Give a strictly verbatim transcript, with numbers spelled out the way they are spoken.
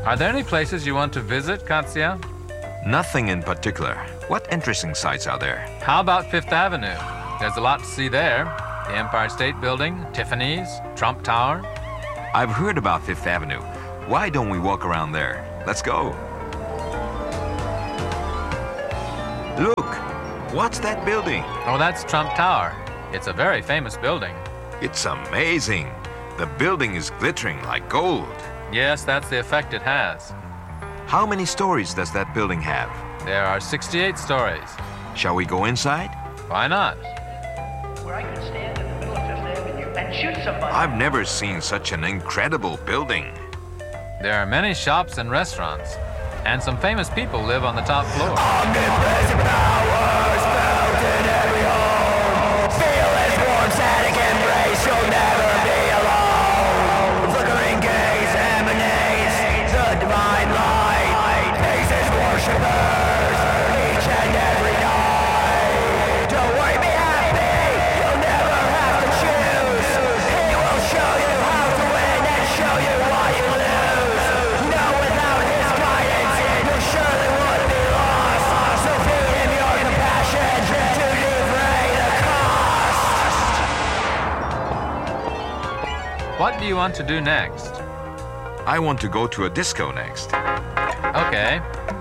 Are there any places you want to visit, Katsuya? Nothing in particular. What interesting sights are there? How about Fifth Avenue? There's a lot to see there. The Empire State Building, Tiffany's, Trump Tower. I've heard about Fifth Avenue. Why don't we walk around there? Let's go. Look, what's that building? Oh, that's Trump Tower. It's a very famous building. It's amazing. The building is glittering like gold. Yes, that's the effect it has. How many stories does that building have? There are sixty-eight stories. Shall we go inside? Why not? Where I could stand in the middle of Fifth Avenue and shoot somebody. I've never seen such an incredible building. There are many shops and restaurants, and some famous people live on the top floor. Omnipresent powers felt in every home. Feel its warm, static embrace. You'll never be alone. Flickering gaze emanates the divine light. Faces worshippers each and every night. Don't worry, be happy. You'll never have to choose. He will show you how to win and show you why you lose. No, without his guidance, you surely would be lost. So feed him your compassion to defray the cost. What do you want to do next? I want to go to a disco next. Okay.